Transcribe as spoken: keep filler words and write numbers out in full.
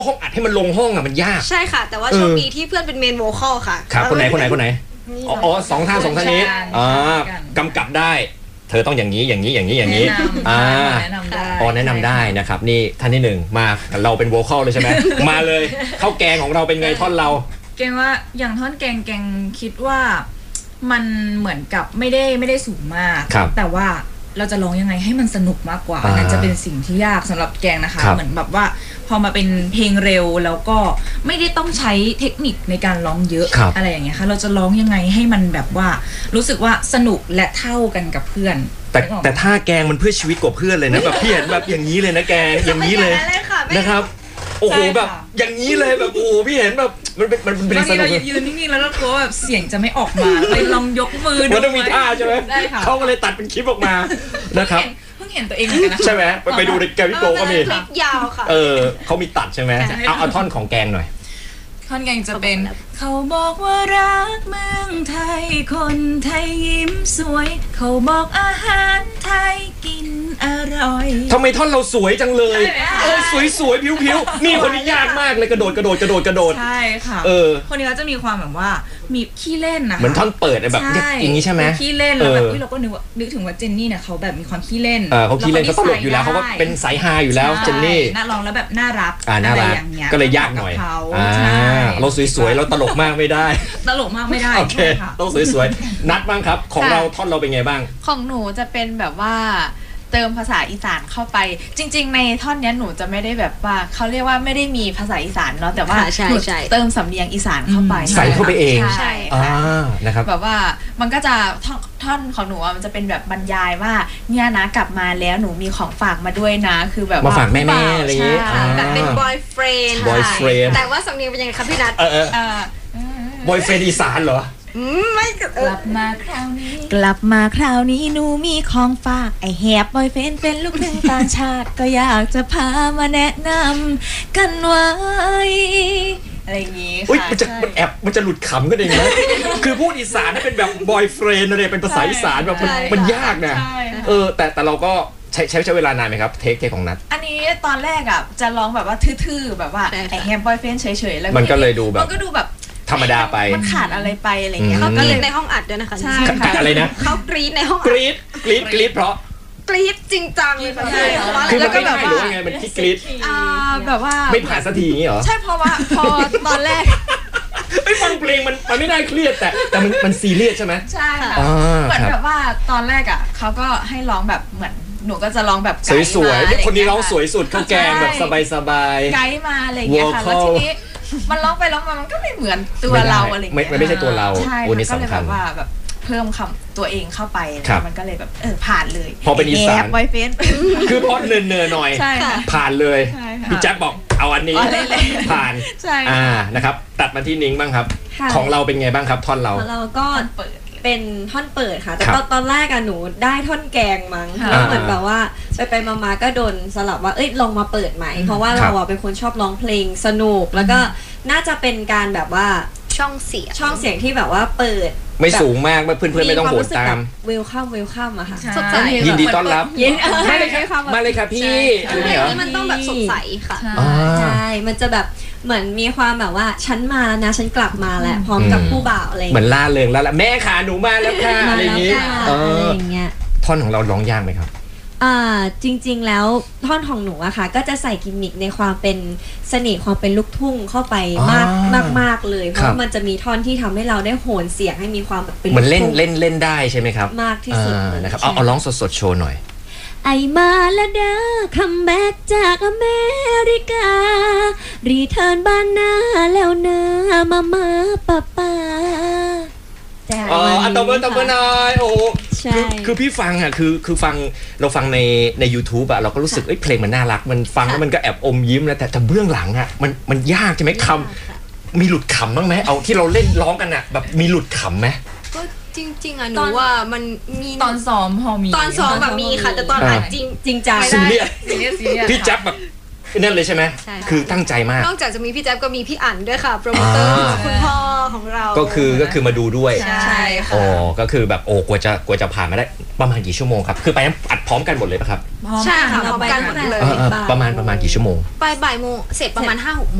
ห้องอัดให้มันลงห้องอะมันยากใช่ค่ะแต่ว่าโชคดีที่เพื่อนเป็นเมนโวคอลค่ะครับคนไหนคนไหนคนไหนอ๋อสองท่านสองท่านนี้อ่ากำกับได้เธอต้องอย่างนี้อย่างนี้อย่างนี้อย่างนี้อ่าอ๋อแนะนำได้นะครับนี่ท่านที่หนึ่งมาเราเป็นโวคอลเลยใช่ไหม มาเลยข้าวแกงของเราเป็นไงท่อนเราแกงว่าอย่างท่อนแกงแกงคิดว่ามันเหมือนกับไม่ได้ไม่ได้สูงมากแต่ว่าเราจะร้องยังไงให้มันสนุกมากกว่านั่นจะเป็นสิ่งที่ยากสำหรับแกงนะคะเหมือนแบบว่าพอมาเป็นเพลงเร็วแล้วก็ไม่ได้ต้องใช้เทคนิคในการร้องเยอะอะไรอย่างเงี้ยค่ะเราจะร้องยังไงให้มันแบบว่ารู้สึกว่าสนุกและเท่ากันกับเพื่อนแต่แต่ถ้าแกงมันเพื่อชีวิตกว่าเพื่อนเลยนะแบบพี่เห็นแบบอย่างนี้เลยนะแกงอย่างนี้เลยนะครับโอ้โหแบบอย่างนี้เลยแบบโอ้พี่เห็นแบบมันเป็นมันเป็นสนุกเรายืนนิ่งๆแล้วเรากลัวแบบเสียงจะไม่ออกมาเลยลองยกมือดูมันต้องมีท่าใช่ไหมเขาก็เลยตัดเป็นคลิปออกมานะครับเพิ่งเห็นตัวเองเหมือนกันนะใช่ไหมไปดูในแกวิโกก็มีคลิปยาวค่ะเออเขามีตัดใช่ไหมเอาเอาท่อนของแกงหน่อยท่อนแกงจะเป็นเขาบอกว่ารักเมืองไทยคนไทยยิ้มสวยเขาบอกอาหารไทยกินอร่อยทำไมท่อนเราสวยจังเลยเออสวยสวยผิวผิวนี่คนนี้ยากมากเลยกระโดดกระโดดกระโดดกระโดดใช่ค่ะเออคนนี้ก็จะมีความแบบว่ามีขี้เล่นนะเหมือนท่อนเปิดแบบอย่างนี้ใช่ไหมขี้เล่นแล้วแบบเราก็นึกว่านึกถึงว่าเจนนี่เนี่ยเขาแบบมีความขี้เล่นเออเขาขี้เล่นเขาตลกอยู่แล้วเขาก็เป็นสายฮาอยู่แล้วเจนนี่น่าร้องแล้วแบบน่ารักอ่าน่ารักก็เลยยากหน่อยอ่าเราสวยๆเราตลกมากไม่ได้ตลกมากไม่ได้โอเคต้องสวยๆนัดบ้างครับของเราท่อนเราเป็นไงบ้างของหนูจะเป็นแบบว่าเติมภาษาอีสานเข้าไปจริงๆในท่อนนี้หนูจะไม่ได้แบบว่าเขาเรียกว่าไม่ได้มีภาษาอีสานเนาะแต่ว่าหนูเติมสำเนียงอีสานเข้าไปใส่เข้าไปเองใช่ค่ะนะครับแบบว่ามันก็จะท่อนของหนูมันจะเป็นแบบบรรยายว่าเนี่ยนะกลับมาแล้วหนูมีของฝากมาด้วยนะคือแบบมาฝากแม่ๆอะไรอย่างเงี้ยแบบเป็น boyfriend boyfriend แต่ว่าสำเนียงเป็นยังไงคะพี่นัทเออ boyfriend อีสานเหรอไม่กลับมาคราวนี้กลับมาคราวนี้หนูมีของฝากไอแฮบบอยเฟนเป็นลูกครึ่งต่างชาติก็อยากจะพามาแนะนำกันไว้อะไรอย่างงี้ค่ะมันจะมันแอบมันจะหลุดขำก็เองนะคือพูดอีสานเป็นแบบ boyfriend อะไรเป็นภาษาอีสานแบบมันมันยากนะเออแต่แต่เราก็ใช้ใช้ใช้เวลานานไหมครับเทคเทคของนัทอันนี้ตอนแรกอ่ะจะร้องแบบว่าทื่อๆแบบว่าไอแฮบบอยเฟนเฉยๆแล้วมันก็เลยดูแบบมันก็ดูแบบธรรมดาไปมันขาดอะไรไปอะไรเงี้ยเขากรี๊ดในห้องอัดด้วยนะคะใช่ค่ะอะไรนะเขากรี๊ดในห้องกรี๊ดกรี๊ดกรี๊ดเพราะกรี๊ดจริงจังเลยค่ะคือมันไม่ได้หรือว่าไงมันคิดกรี๊ดแบบว่าไม่ผ่านสักทีอย่างนี้เหรอใช่เพราะว่าพอตอนแรกไม่ฟังเพลงมันมันไม่ได้เครียดแต่แต่มันมันซีเรียสใช่ไหมใช่ค่ะเหมือนแบบว่าตอนแรกอ่ะเขาก็ให้ร้องแบบเหมือนหนูก็จะร้องแบบสวยๆคนนี้ร้องสวยสุดข้าวแกงแบบสบายๆไกด์มาอะไรอย่างเงี้ยค่ะแล้วทีนี้มันร้องไปร้องมามันก็ไม่เหมือนตัวเราอะไรเงี้ยไม่ไม่ใช่ตัวเราใช่มันก็เลยแบบว่าแบบเพิ่มคำตัวเองเข้าไปมันก็เลยแบบเออผ่านเลยพอเป็นอีสานไวเฟนคือพอเนินเนินหน่อยผ่านเลยพี่แจ็คบอกเอาอันนี้ผ่านอ่านะครับตัดมาที่นิ้งบ้างครับของเราเป็นไงบ้างครับท่อนเราเราก็เป็นท่อนเปิดค่ะแต่ตอนแรกอะหนูได้ท่อนแกงมั้งแล้วเหมือนแบบว่าไปไปมาๆก็โดนสลับว่าเอ้ยลองมาเปิดใหม่เพราะว่าเราอะเป็นคนชอบร้องเพลงสนุกแล้วก็น่าจะเป็นการแบบว่าช่องเสียงช่องเสียงที่แบบว่าเปิดไม่สูงมากเพื่อนๆไม่ต้องโหดตามเวลคัมเวลคัมอะค่ะยินดีต้อนรับมาเลยครับมาเลยค่ะพี่อะไรเหรอมันต้องแบบสดใสค่ะใช่มันจะแบบเหมือนมีความแบบว่าฉันมานะฉันกลับมาแล้วพร้อมกับผู้บ่าวอะไรเหมือนล่าเริงแล้วแหละแม่ขาหนูมาแล้วค่ะอะไรอย่างงี้อะไรอย่างเงี้ยท่อนของเราร้องยากไหมครับอ่าจริงๆแล้วท่อนของหนูอะค่ะก็จะใส่กิมมิคในความเป็นเสน่ห์ความเป็นลูกทุ่งเข้าไปมากมากมากเลยเพราะมันจะมีท่อนที่ทำให้เราได้โหนเสียงให้มีความแบบเป็นเหมือนเล่นเล่นเล่นได้ใช่ไหมครับมากที่สุดนะครับเอาเอาร้องสดๆโชว์หน่อยไอมาละเด้อคัมแบ็กจากอเมริการีเทิร์นบ้านนาแล้วเนอมามาป้าป้าอ๋ออันตบมือตบมือหน่อยโอ้คือคือพี่ฟังอ่ะคือคือฟังเราฟังในใน YouTube อ่ะเราก็รู้สึกเอ้ยเพลงมันน่ารักมันฟังแล้วมันก็แอบอมยิ้มนะแต่แต่เบื้องหลังอ่ะมันมันยากใช่ไหมคำมีหลุดขำบ้างไหมเอาที่เราเล่นร้องกันอ่ะแบบมีหลุดขำไหมก็จริงๆอ่ะหนูว่ามันมีตอนซ้อมพอมีตอนซ้อมแบบมีค่ะแต่ตอนอัดจริงจริงจังซีเรียสพี่แจ๊บแบบนั่นเลยใช่ไหมใช่ค่ะคือตั้งใจมากนอกจากจะมีพี่แจ๊บก็มีพี่อั๋นด้วยค่ะโปรโมเตอร์อ่าคุณพ่อของเราก็คือก็คือมาดูด้วยใช่ค่ะอ๋อก็คือแบบโอ้กว่าจะกว่าจะผ่านมาได้ประมาณกี่ชั่วโมงครับคือไปอัดพร้อมกันหมดเลยป่ะครับใช่ค่ะพร้อมกันหมดเลยเออเออประมาณประมาณกี่ชั่วโมงไปบ่ายโมงเสร็จประมาณห้าหกโมง